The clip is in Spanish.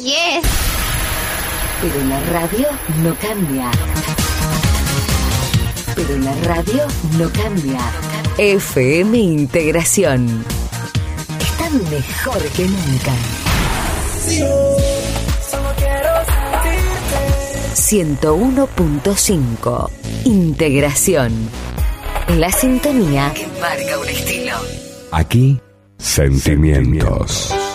Así es. Pero la radio no cambia. Pero la radio no cambia. FM Integración. Está mejor que nunca. 101.5 Integración. La sintonía que marca un estilo. Aquí, sentimientos.